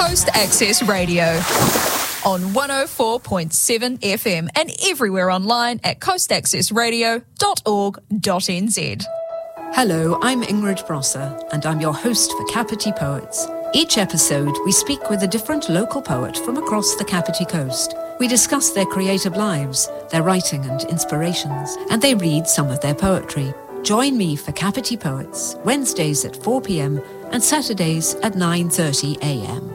Coast Access Radio on 104.7 FM and everywhere online at coastaccessradio.org.nz. Hello, I'm Ingrid Brosser and I'm your host for Kapiti Poets. Each episode, we speak with a different local poet from across the Kapiti Coast. We discuss their creative lives, their writing and inspirations, and they read some of their poetry. Join me for Kapiti Poets, Wednesdays at 4 p.m. and Saturdays at 9:30 a.m.